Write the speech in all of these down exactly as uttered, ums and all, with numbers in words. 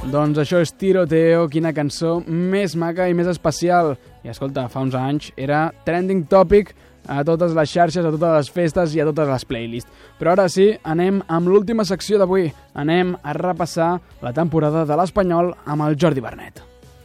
Doncs això és Tiroteo, quina cançó més maca i més especial. I escolta, fa uns anys era trending topic a totes les xarxes, a totes les festes i a totes les playlists. Però ara sí, anem amb l'última secció d'avui. Anem a repassar la temporada de l'Espanyol amb el Jordi Vernet.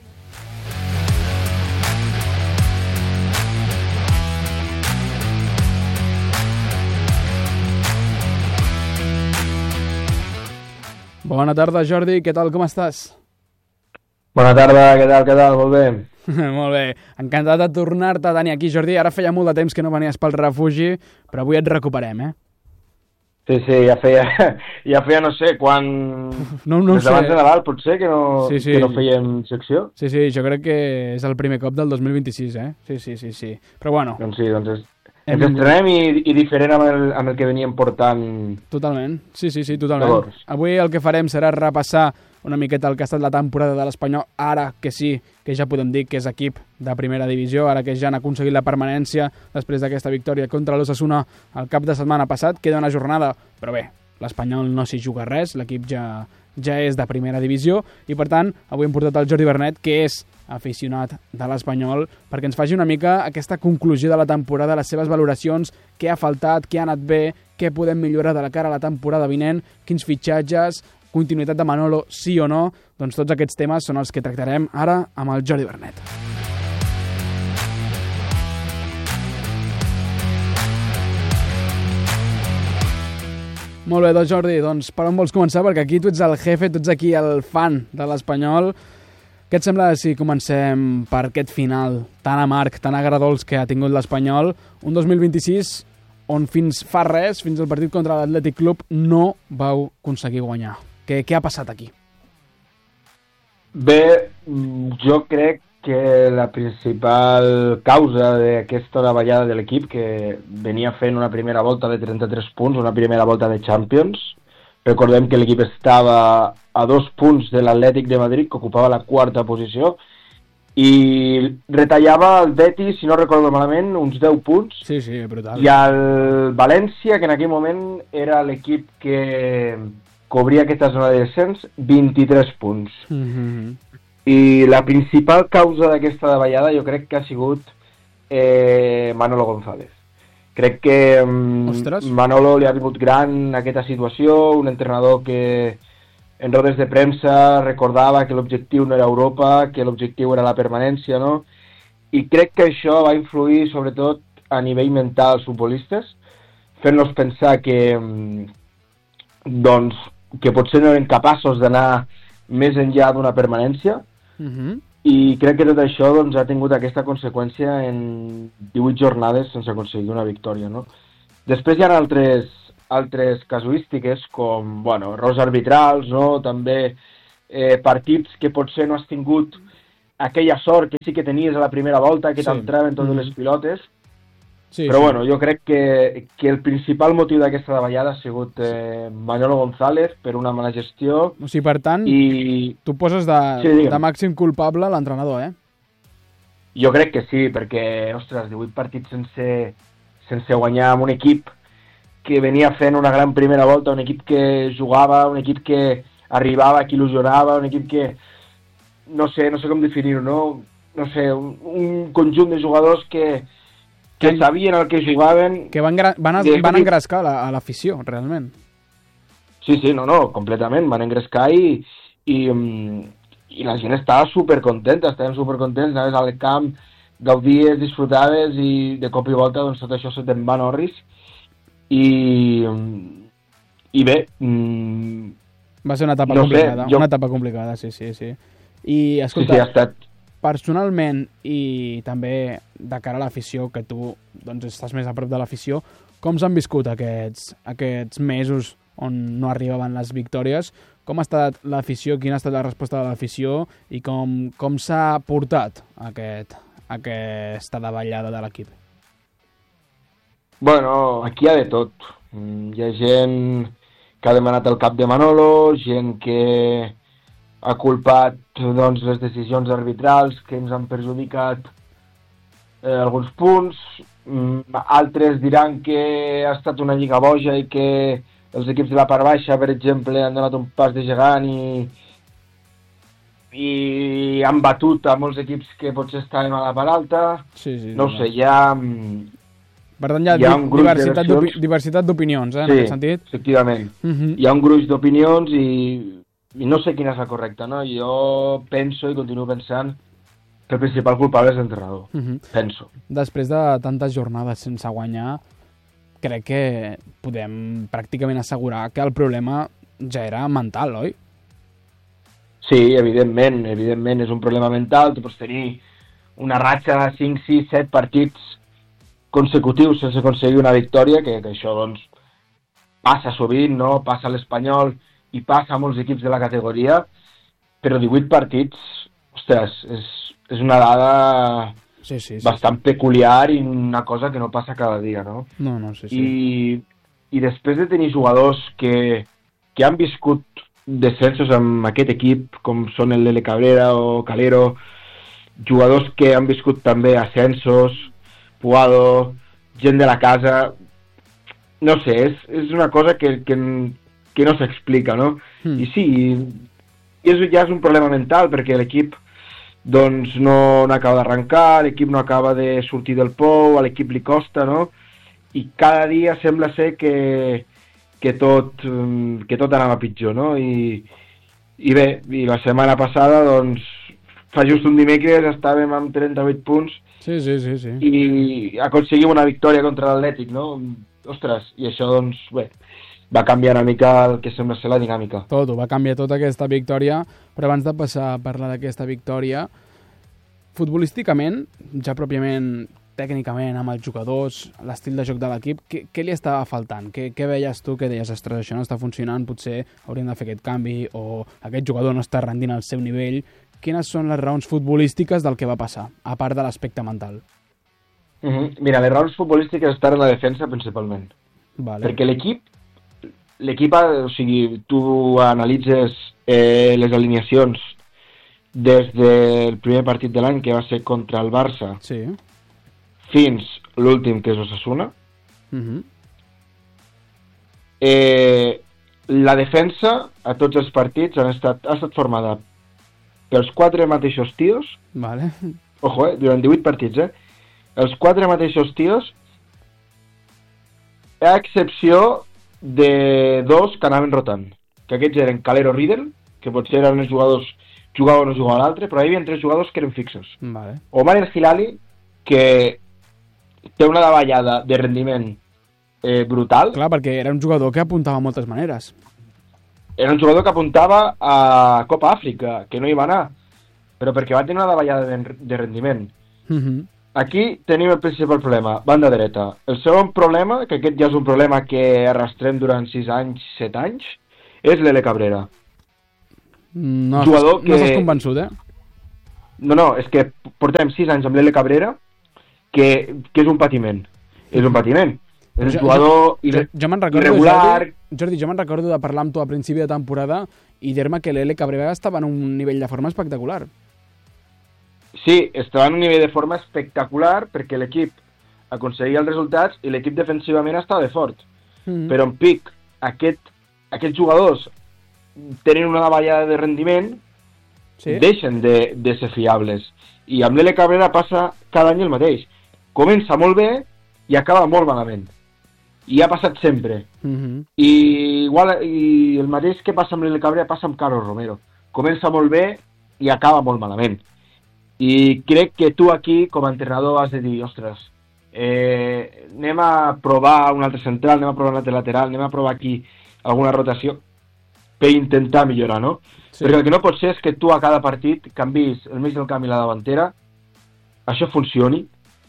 Bona tarda, Jordi, què tal, com estàs? Bona tarda, què tal, què tal, molt bé. Molt bé, encantat de tornar-te a tenir aquí, Jordi. Ara feia molt de temps que no venies pel refugi, però avui et recuperem, eh? Sí, sí, ja feia, ja feia no sé, quan... No, no Des d'abans de Nadal, potser, que no, sí, sí. que no fèiem secció. Sí, sí, jo crec que és el primer cop del dos mil vint-i-sis, eh? Sí, sí, sí, sí. Però bueno... Doncs sí, doncs és... Hem... Ens estrenem i, i diferent amb el, amb el que veníem portant... Totalment, sí, sí, sí, totalment. Llavors. Avui el que farem serà repassar una miqueta el que ha estat la temporada de l'Espanyol, ara que sí, que ja podem dir que és equip de primera divisió, ara que ja han aconseguit la permanència després d'aquesta victòria contra l'Osasuna el cap de setmana passat. Queda una jornada, però bé, l'Espanyol no s'hi juga res, l'equip ja, ja és de primera divisió, i per tant, avui hem portat el Jordi Vernet, que és aficionat de l'Espanyol, perquè ens faci una mica aquesta conclusió de la temporada, les seves valoracions, què ha faltat, què ha anat bé, què podem millorar de la cara a la temporada vinent, quins fitxatges, continuïtat de Manolo, sí o no. Doncs tots aquests temes són els que tractarem ara amb el Jordi Vernet. Molt bé, doncs Jordi, doncs per on vols començar? Perquè aquí tu ets el jefe, tu ets aquí el fan de l'Espanyol. Què et sembla si comencem per aquest final tan amarg, tan agradolç que ha tingut l'Espanyol? Un dos mil vint-i-sis on fins fa res, fins al partit contra l'Atlètic Club, no vau aconseguir guanyar. Què, què ha passat aquí? Bé, jo crec que la principal causa d'aquesta davallada de l'equip, que venia fent una primera volta de trenta-tres punts, una primera volta de Champions, recordem que l'equip estava a dos punts de l'Atlètic de Madrid, que ocupava la quarta posició, i retallava el Betis, si no recordo malament, uns deu punts. Sí, sí, brutal. I el València, que en aquell moment era l'equip que cobria aquesta zona de descens, vint-i-tres punts. Mm-hmm. I la principal causa d'aquesta davallada jo crec que ha sigut eh, Manolo González. Crec que um, Manolo li ha vingut gran aquesta situació, un entrenador que en rodes de premsa recordava que l'objectiu no era Europa, que l'objectiu era la permanència, no? I crec que això va influir sobretot a nivell mental als futbolistes, fent-los pensar que, doncs, que potser no eren capaços d'anar més enllà d'una permanència, mm-hmm. i crec que tot això doncs, ha tingut aquesta conseqüència en divuit jornades sense aconseguir una victòria, no? Després hi ha altres, altres casuístiques com, bueno, errors arbitrals, no? També eh, partits que potser no has tingut aquella sort que sí que tenies a la primera volta, que sí. T'entraven totes mm-hmm. les pilotes. Sí, però sí. Bueno, jo crec que, que el principal motiu d'aquesta davallada ha sigut eh, Manolo González per una mala gestió. O sigui, per tant, i... tu poses de, sí, de màxim culpable l'entrenador, eh? Jo crec que sí, perquè, ostres, divuit partits sense, sense guanyar amb un equip que venia fent una gran primera volta, un equip que jugava, un equip que arribava, que il·lusionava, un equip que, no sé, no sé com definir-ho, no? No sé, un, un conjunt de jugadors que que sabien el que jugaven... Que van, van, van engrescar a l'afició, realment. Sí, sí, no, no, completament, van engrescar i, i, i la gent estava supercontenta, estaven supercontents, anaves al camp, gaudies, disfrutaves i de cop i volta doncs, tot això se te'n va en orris i, i bé... Va ser una etapa no complicada, sé, jo... una etapa complicada, sí, sí, sí. I, escolta... Sí, sí, ha estat... Personalment i també de cara a l'afició, que tu doncs, estàs més a prop de l'afició, com s'han viscut aquests, aquests mesos on no arribaven les victòries? Com ha estat l'afició? Quina ha estat la resposta de l'afició? I com, com s'ha portat aquest, aquesta davallada de l'equip? Bueno, aquí hi ha de tot. Hi ha gent que ha demanat el cap de Manolo, gent que ha culpat doncs, les decisions arbitrals que ens han perjudicat eh, alguns punts. Mm, altres diran que ha estat una lliga boja i que els equips de la part baixa, per exemple, han donat un pas de gegant i, i han batut a molts equips que potser estaven a la part alta. Sí, sí, no sí, ho sé, hi ha... Per tant, hi ha, hi ha un gruix diversitat, d'eleccions. d'opi diversitat d'opinions, eh, en Sí, aquest sentit. efectivament. Uh -huh. Hi ha un gruix d'opinions i, i no sé quina és la correcta, no? Jo penso i continuo pensant que el principal culpable és l'entrenador. Uh -huh. Penso. Després de tantes jornades sense guanyar, crec que podem pràcticament assegurar que el problema ja era mental, oi? Sí, evidentment, evidentment és un problema mental. Tu pots tenir una ratxa de cinc, sis, set partits consecutius sense aconseguir una victòria, que, que això doncs passa sovint, no? Passa a l'Espanyol i passa a molts equips de la categoria, però divuit partits, ostres, és, és una dada sí, sí, sí, bastant sí. peculiar i una cosa que no passa cada dia, no? No, no, sí, sí. I, i després de tenir jugadors que, que han viscut descensos amb aquest equip, com són el Lele Cabrera o Calero, jugadors que han viscut també ascensos, Puado, gent de la casa, no sé, és, és una cosa que, que, que no s'explica, no? Mm. I sí, i és, ja és un problema mental, perquè l'equip doncs no, no acaba d'arrencar, l'equip no acaba de sortir del pou, a l'equip li costa, no? I cada dia sembla ser que, que, tot, que tot anava pitjor, no? I, i bé, i la setmana passada, doncs, fa just un dimecres estàvem amb trenta-vuit punts. Sí, sí, sí, sí. I aconseguim una victòria contra l'Atlètic, no? Ostres, i això, doncs, bé, va canviar una mica el que sembla ser la dinàmica. Tot, ho va canviar tota aquesta victòria, però abans de passar a parlar d'aquesta victòria, futbolísticament, ja pròpiament tècnicament, amb els jugadors, l'estil de joc de l'equip, què, què li estava faltant? Què, què veies tu que deies, ostres, això no està funcionant, potser hauríem de fer aquest canvi, o aquest jugador no està rendint al seu nivell? Quines són les raons futbolístiques del que va passar, a part de l'aspecte mental? Uh -huh. Mira, les raons futbolístiques estan en la defensa principalment. Vale. Perquè l'equip, l'equip, o sigui, tu analitzes eh, les alineacions des del primer partit de l'any, que va ser contra el Barça, sí, fins l'últim, que és Osasuna. uh -huh. eh, la defensa a tots els partits han estat, ha estat formada pels quatre mateixos tios. Vale. Ojo, eh, durant divuit partits, eh? Els quatre mateixos tios, a excepció de dos que anaven rotant, que aquests eren Calero, Riedel, que potser eren els jugadors, jugava o no jugava l'altre, però hi havia tres jugadors que eren fixos. Vale. Omar El Hilali, que té una davallada de rendiment eh, brutal. Clar, perquè era un jugador que apuntava de moltes maneres. Era un jugador que apuntava a Copa Àfrica, que no hi va anar, però perquè va tenir una davallada de, de rendiment. Uh -huh. Aquí tenim el principal problema, banda dreta. El segon problema, que aquest ja és un problema que arrastrem durant sis anys, set anys, és l'Ele Cabrera. No jugador estàs, no que... estàs convençut, eh? No, no, és que portem sis anys amb l'Ele Cabrera, que, que és un patiment. És un patiment. És un jo, jugador jo, jo, jo me'n recordo, irregular... Jordi, Jordi, jo me'n recordo de parlar amb tu a principi de temporada i dir-me que l'Ele Cabrera estava en un nivell de forma espectacular. Sí, estava en un nivell de forma espectacular perquè l'equip aconseguia els resultats i l'equip defensivament estava fort. Mm-hmm. Però en pic, aquest, aquests jugadors tenen una davallada de rendiment, sí? Deixen de, de ser fiables. I amb l'Ele Cabrera passa cada any el mateix. Comença molt bé i acaba molt malament. I ha passat sempre. Mm-hmm. I, igual, I el mateix que passa amb l'Ele Cabrera passa amb Carlos Romero. Comença molt bé i acaba molt malament. I crec que tu aquí, com a entrenador, has de dir, ostres, eh, anem a provar un altre central, anem a provar un altre lateral, anem a provar aquí alguna rotació per intentar millorar, no? Sí. Perquè el que no pot ser és que tu a cada partit canvis el mig del camp i la davantera, això funcioni,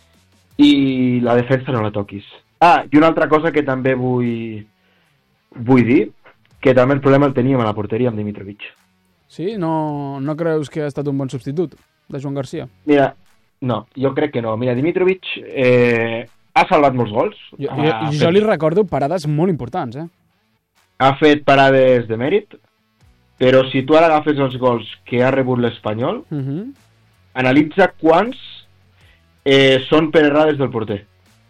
i la defensa no la toquis. Ah, i una altra cosa que també vull, vull dir, que també el problema el teníem a la porteria amb Dimitrovic. Sí? No, no creus que ha estat un bon substitut de Joan Garcia? Mira, no, jo crec que no. Mira, Dimitrovic eh, ha salvat molts gols. Jo, jo, jo fet... li recordo parades molt importants, eh? Ha fet parades de mèrit, però si tu ara agafes els gols que ha rebut l'Espanyol, uh -huh. analitza quants eh, són per errades del porter.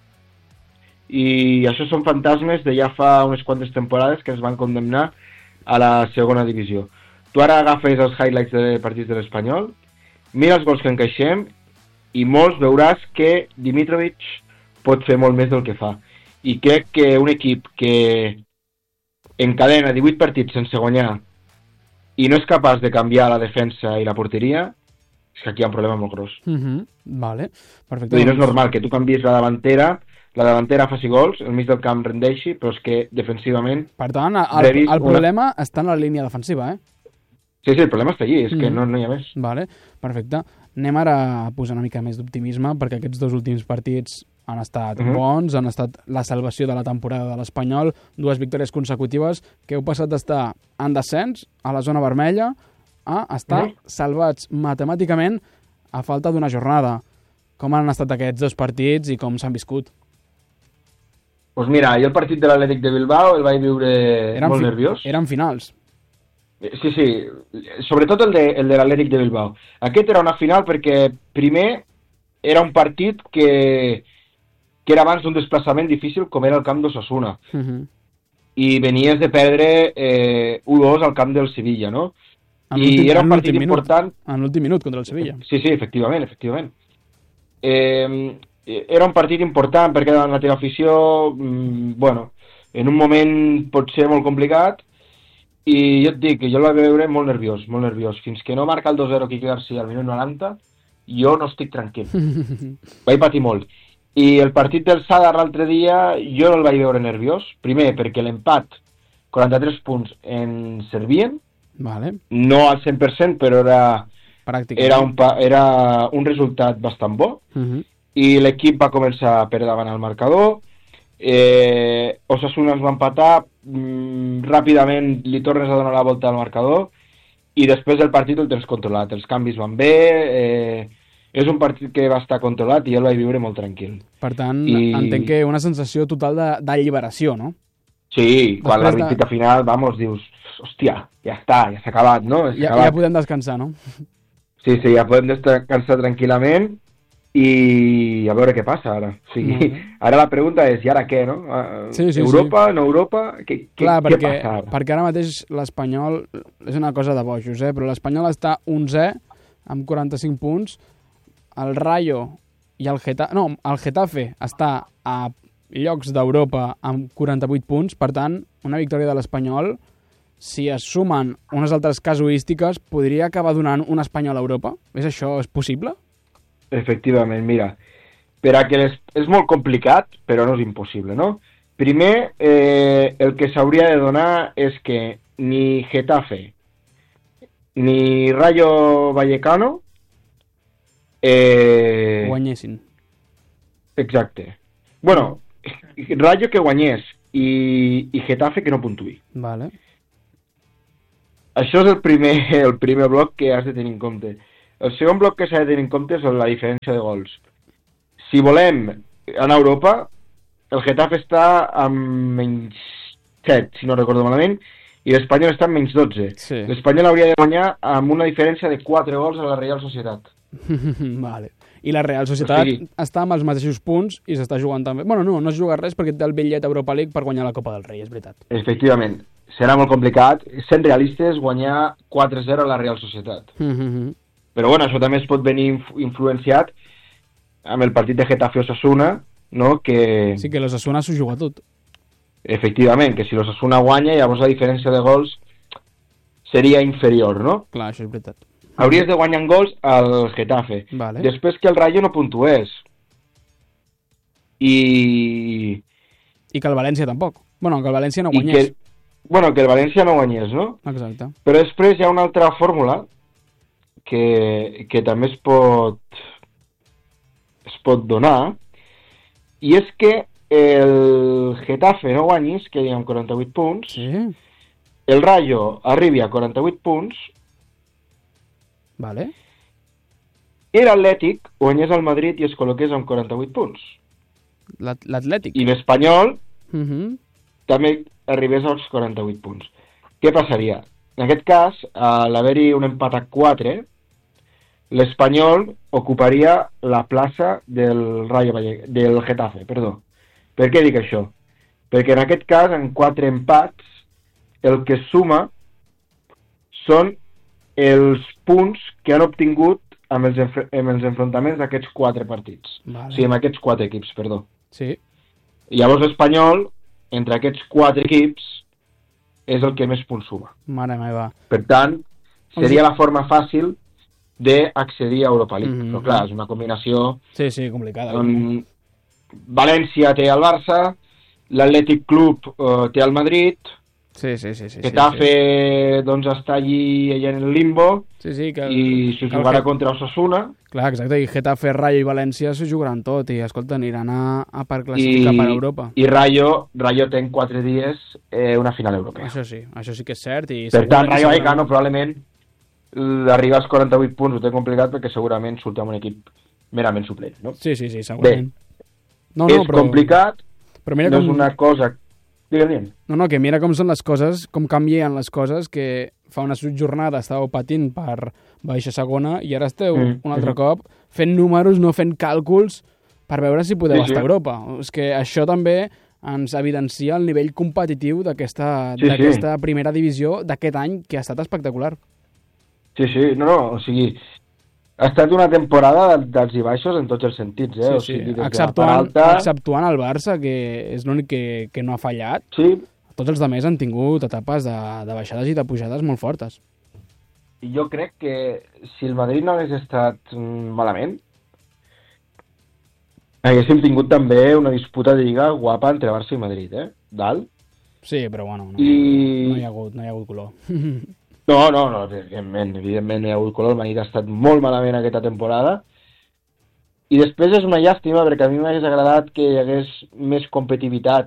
I això són fantasmes de ja fa unes quantes temporades que ens van condemnar a la segona divisió. tu ara agafes els highlights de partits de l'Espanyol, mira els gols que encaixem i molts veuràs que Dimitrovic pot fer molt més del que fa. I crec que un equip que encadena divuit partits sense guanyar i no és capaç de canviar la defensa i la porteria, és que aquí hi ha un problema molt gros. Uh-huh. Vale, perfecte. Vull dir, no és normal que tu canviïs la davantera, la davantera faci gols, el mig del camp rendeixi, però és que defensivament... Per tant, el, el, el problema una... està en la línia defensiva, eh? Sí, sí, el problema està allí, és mm. que no, no hi ha més. Vale, perfecte. Anem ara a posar una mica més d'optimisme, perquè aquests dos últims partits han estat uh-huh. bons, han estat la salvació de la temporada de l'Espanyol, dues victòries consecutives, que heu passat d'estar en descens, a la zona vermella, a estar uh-huh. salvats matemàticament a falta d'una jornada. Com han estat aquests dos partits i com s'han viscut? Doncs pues mira, jo el partit de l'Atlètic de Bilbao el vaig viure eren molt fi- nerviós. Eren finals. Sí, sí, sobretot el de, el de l'Atlètic de Bilbao. Aquest era una final perquè, primer, era un partit que, que era abans d'un desplaçament difícil com era el camp d'Osasuna. Uh-huh. I venies de perdre eh, u dos al camp del Sevilla, no? En I era un partit important... En l'últim minut contra el Sevilla. Sí, sí, efectivament, efectivament. Eh, era un partit important perquè davant la teva afició, mm, bueno, en un moment pot ser molt complicat, i jo et dic que jo el vaig veure molt nerviós, molt nerviós. Fins que no marca el dos zero Quique García al minut noranta, jo no estic tranquil. Vaig patir molt. I el partit del Sadar l'altre dia jo no el vaig veure nerviós. Primer, perquè l'empat, quaranta-tres punts, en servien. Vale. No al cent per cent, però era, era, un, era un resultat bastant bo. Uh-huh. I l'equip va començar per davant al marcador. Eh, Osasuna ens va empatar, mm, ràpidament li tornes a donar la volta al marcador i després del partit el tens controlat, els canvis van bé, eh, és un partit que va estar controlat i jo el vaig viure molt tranquil. Per tant, I... entenc que una sensació total de, d'alliberació, no? Sí, quan l'àrbit de... final, vamos, dius, hòstia, ja està, ja s'ha acabat, no? Ja, acabat. ja podem descansar, no? Sí, sí, ja podem descansar tranquil·lament i a veure què passa ara. O sigui, mm. ara la pregunta és, i ara què, no? Sí, sí, Europa, sí. no Europa? Què, Clar, què, perquè, què passa ara? Perquè ara mateix l'Espanyol, és una cosa de bojos, eh? Però l'Espanyol està onzè amb quaranta-cinc punts, el Rayo i el Getafe, no, el Getafe està a llocs d'Europa amb quaranta-vuit punts, per tant, una victòria de l'Espanyol, si es sumen unes altres casuístiques, podria acabar donant un Espanyol a Europa? És això, és possible? Efectivament, mira, per a que les... és molt complicat, però no és impossible, no? Primer, eh, el que s'hauria de donar és que ni Getafe ni Rayo Vallecano eh... guanyessin. Exacte. Bueno, Rayo que guanyés i, i Getafe que no puntuï. Vale. Això és el primer, el primer bloc que has de tenir en compte. El segon bloc que s'ha de tenir en compte és la diferència de gols. Si volem anar a Europa, el Getafe està amb menys set, si no recordo malament, i l'Espanyol està amb menys dotze. Sí. L'Espanyol hauria de guanyar amb una diferència de quatre gols a la Real Societat. Vale. I la Real Societat o sigui, està amb els mateixos punts i s'està jugant també... Bueno, no, no es juga res perquè té el bitllet Europa League per guanyar la Copa del Rei, és veritat. Efectivament. Serà molt complicat, sent realistes, guanyar quatre zero a la Real Societat. Mm-hmm. Però bueno, això també es pot venir influenciat amb el partit de Getafe-Osasuna, no? Que... Sí, que l'Osasuna s'ho juga tot. Efectivament, que si l'Osasuna guanya, llavors la diferència de gols seria inferior, no? Clar, això és veritat. Hauries de guanyar en gols al Getafe. Vale. Després que el Rayo no puntués. I... I que el València tampoc. Bueno, que el València no guanyés. Que... Bueno, que el València no guanyés, no? Exacte. Però després hi ha una altra fórmula que, que també es pot es pot donar, i és que el Getafe no guanyis, que hi ha quaranta-vuit punts, sí. El Rayo arribi a quaranta-vuit punts, vale. I l'Atlètic guanyés al Madrid i es col·loqués amb quaranta-vuit punts. L'Atlètic? I l'Espanyol uh-huh. també arribés als quaranta-vuit punts. Què passaria? En aquest cas, a l'haver-hi un empat a quatre, l'Espanyol ocuparia la plaça del Rayo Vallecano, del Getafe, perdó. Per què dic això? Perquè en aquest cas, en quatre empats, el que suma són els punts que han obtingut amb els, enf amb els enfrontaments d'aquests quatre partits. Vale. O sigui, amb aquests quatre equips, perdó. Sí. Llavors l'Espanyol, entre aquests quatre equips, és el que més punts suma. Mare meva. Per tant, seria la forma fàcil d'accedir a Europa League. Mm -hmm. Però clar, és una combinació... Sí, sí, complicada. On València té el Barça, l'Atlètic Club eh, té el Madrid, sí, sí, sí, sí, Getafe sí, sí. doncs està allí allà en el limbo, sí, sí, que, i si jugarà que... contra Osasuna. Clar, exacte, i Getafe, Rayo i València s'ho jugaran tot, i escolta, aniran a, a per classificar I, per Europa. I Rayo, Rayo té en quatre dies eh, una final europea. Això sí, això sí que és cert. I per tant, Rayo Vallecano probablement arribar als quaranta-vuit punts ho té complicat perquè segurament surt amb un equip merament suplent, no? Sí, sí, sí, segurament. Bé, no, no, és però... complicat, però mira no com... és una cosa... Digue'm. No, no, que mira com són les coses, com canvien les coses, que fa una jornada estàveu patint per baixa segona i ara esteu mm. un altre mm. cop fent números, no fent càlculs per veure si podeu sí, estar sí. a Europa. És que això també ens evidencia el nivell competitiu d'aquesta sí, sí. primera divisió d'aquest any, que ha estat espectacular. Sí, sí, no, no, o sigui, ha estat una temporada d'alts i baixos en tots els sentits, eh? Sí, o sí, sigui, exceptuant, alta... exceptuant el Barça, que és l'únic que, que no ha fallat, sí. Tots els altres han tingut etapes de, de baixades i de pujades molt fortes. I jo crec que si el Madrid no hagués estat malament, haguéssim tingut també una disputa de lliga guapa entre Barça i Madrid, eh? Dalt. Sí, però bueno, no, I... no, hi, ha hagut, no hi ha hagut color. No, no, no, evidentment, evidentment no hi ha hagut color, el Madrid ha estat molt malament aquesta temporada, i després és una llàstima perquè a mi m'hagués agradat que hi hagués més competitivitat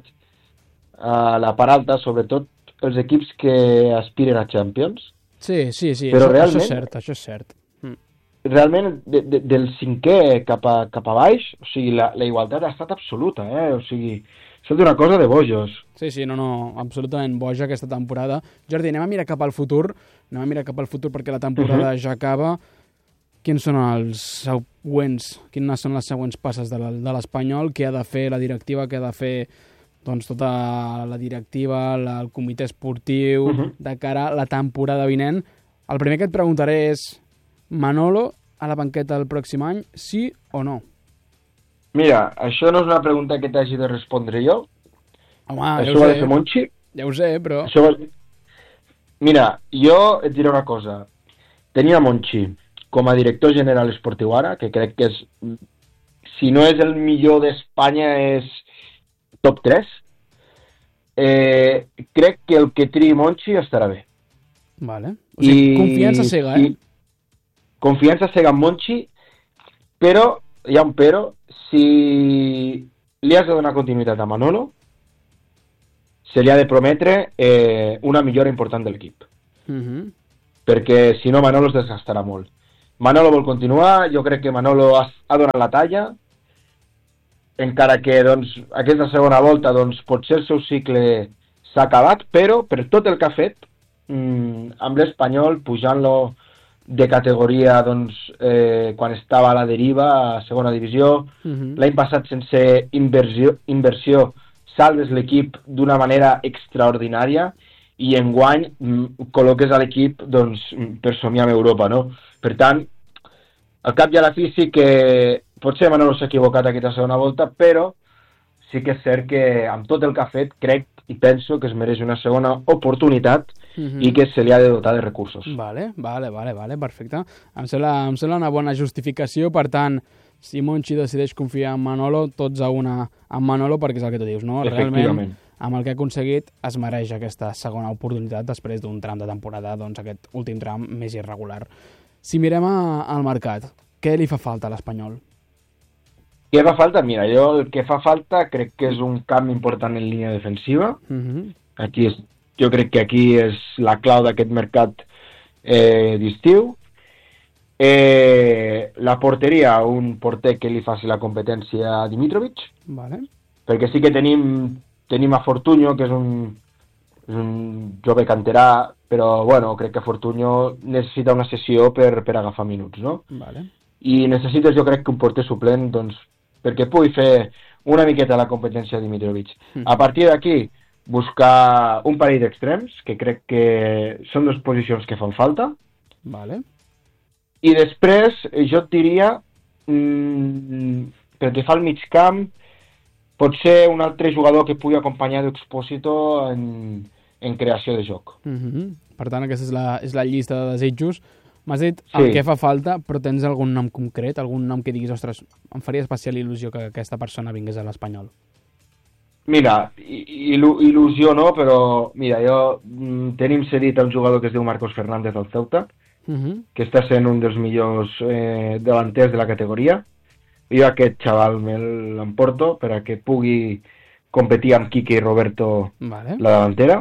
a la part alta, sobretot els equips que aspiren a Champions. Sí, sí, sí, però això, realment, això és cert, això és cert. Mm. Realment, de, de, del cinquè cap a, cap a baix, o sigui, la, la igualtat ha estat absoluta, eh? O sigui, és una cosa de bojos. Sí, sí, no, no, absolutament boja aquesta temporada. Jordi, anem a mirar cap al futur, anem a mirar cap al futur perquè la temporada uh -huh. ja acaba. Quins són els següents, quines són les següents passes de l'Espanyol? Què ha de fer la directiva? Què ha de fer doncs, tota la directiva, la, el comitè esportiu, uh -huh. de cara a la temporada vinent? El primer que et preguntaré és, Manolo a la banqueta el pròxim any, sí o no? Mira, això no és una pregunta que t'hagi de respondre jo. Home, això ja ho ha sé. de fer Monchi. Ja ho sé, però... Això va... Mira, jo et diré una cosa. Tenia Monchi com a director general esportiu ara, que crec que és, si no és el millor d'Espanya, és top tres. Eh, crec que el que triï Monchi estarà bé. Vale. O sigui, I, confiança cega, eh? I, confiança cega en Monchi, però, hi ha un però, si li has de donar continuïtat a Manolo, se li ha de prometre eh, una millora important de l'equip. Uh -huh. Perquè si no Manolo es desgastarà molt. Manolo vol continuar, jo crec que Manolo ha, ha donat la talla, encara que doncs, aquesta segona volta doncs, potser el seu cicle s'ha acabat, però per tot el que ha fet, mmm, amb l'Espanyol, pujant-lo de categoria doncs, eh, quan estava a la deriva a segona divisió, uh -huh. l'any passat sense inversió, inversió salves l'equip d'una manera extraordinària i enguany mm, col·loques a l'equip doncs, per somiar amb Europa, no? Per tant, al cap i a la fi sí que potser Manolo s'ha equivocat aquesta segona volta, però sí que és cert que amb tot el que ha fet crec i penso que es mereix una segona oportunitat uh -huh. i que se li ha de dotar de recursos. Vale, vale, vale, vale, perfecte. Em sembla, em sembla una bona justificació, per tant, si Monchi decideix confiar en Manolo, tots a una amb Manolo, perquè és el que tu dius, no? Realment, amb el que ha aconseguit, es mereix aquesta segona oportunitat després d'un tram de temporada, doncs aquest últim tram més irregular. Si mirem a, al mercat, què li fa falta a l'Espanyol? Què fa falta? Mira, jo el que fa falta crec que és un canvi important en línia defensiva. Uh -huh. Aquí és, jo crec que aquí és la clau d'aquest mercat eh, d'estiu. Eh, la porteria, un porter que li faci la competència a Dimitrovic. Vale. Perquè sí que tenim, tenim a Fortunyo, que és un, és un jove canterà, però bueno, crec que Fortunyo necessita una sessió per, per agafar minuts, no? Vale. I necessites, jo crec, que un porter suplent doncs, perquè pugui fer una miqueta la competència de Dimitrovic. Mm. A partir d'aquí, buscar un parell d'extrems, que crec que són les posicions que fan falta. Vale. I després, jo et diria, mmm, pel que fa al mig camp, pot ser un altre jugador que pugui acompanyar d'Exposito en, en creació de joc. Mm-hmm. Per tant, aquesta és la, és la llista de desitjos. M'has dit Sí. el que fa falta, però tens algun nom concret, algun nom que diguis, ostres, em faria especial il·lusió que aquesta persona vingués a l'Espanyol? Mira, il il·lusió no, però mira, jo mm, tenim cedit un jugador que es diu Marcos Fernández al Ceuta, Mm-hmm. que està sent un dels millors eh, davanters de la categoria. Jo aquest xaval me'l emporto per a que pugui competir amb Quique i Roberto Vale. la davantera.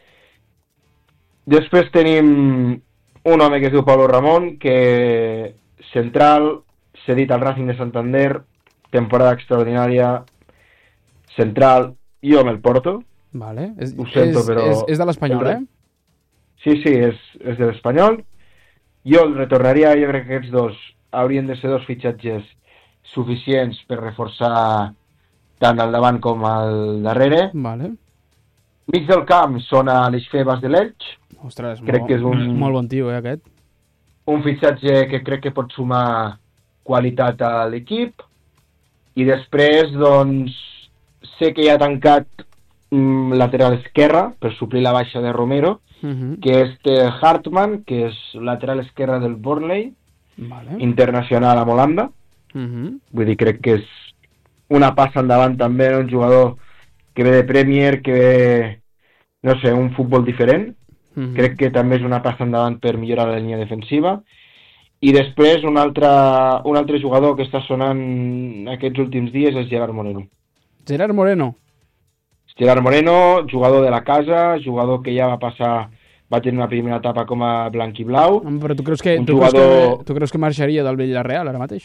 Després tenim un home que es diu Pablo Ramón, que central, cedit al Racing de Santander, temporada extraordinària, central, jo me'l porto. Vale. És, Ho sento, és, però... és, és de l'Espanyol, el- eh? Sí, sí, és, és de l'Espanyol. Jo el retornaria, jo crec que aquests dos haurien de ser dos fitxatges suficients per reforçar tant al davant com al darrere. Vale. Mig del camp són a les Febas de l'Elx, Ostres, Crec molt, que és un- molt bon tio, eh, aquest. un fitxatge que crec que pot sumar qualitat a l'equip. I després, doncs, sé que ja ha tancat mm, lateral esquerra per suplir la baixa de Romero, Mm-hmm. que és de Hartmann, que és lateral esquerra del Burnley, Vale. internacional amb Holanda. Mm-hmm. Vull dir, crec que és una passa endavant també, un jugador que ve de Premier, que ve, no sé, un futbol diferent. Mm-hmm. Crec que també és una passa endavant per millorar la línia defensiva. I després un altre, un altre jugador que està sonant aquests últims dies és Gerard Moreno. Gerard Moreno. Gerard Moreno, jugador de la casa, jugador que ja va passar, va tenir una primera etapa com a blanc i blau. Home, però tu creus que, Un tu, creus jugador- que, tu creus que marxaria del Villarreal ara mateix?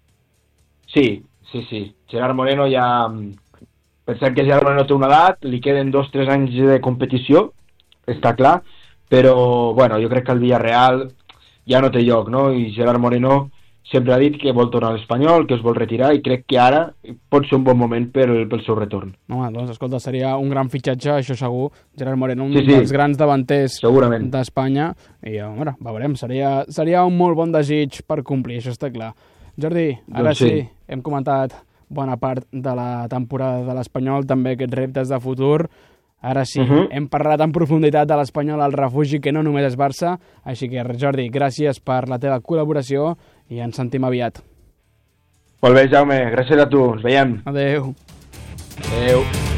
Sí, sí, sí. Gerard Moreno ja... Pensem que Gerard Moreno té una edat, li queden dos o tres anys de competició, està clar, però, bueno, jo crec que el Villarreal ja no té lloc, no? I Gerard Moreno sempre ha dit que vol tornar a l'Espanyol, que es vol retirar, i crec que ara pot ser un bon moment pel, pel seu retorn. Home, doncs, escolta, seria un gran fitxatge, això segur. Gerard Moreno, un Sí, sí. dels grans davanters Segurament. d'Espanya. I, home, veurem, seria, seria un molt bon desig per complir, això està clar. Jordi, ara Doncs sí. sí. hem comentat bona part de la temporada de l'Espanyol, també aquests reptes de futur. Ara sí, Uh -huh. hem parlat en profunditat de l'Espanyol al refugi, que no només és Barça. Així que, Jordi, gràcies per la teva col·laboració i ens sentim aviat. Molt bé, Jaume, gràcies a tu, ens veiem. Adeu. Adéu.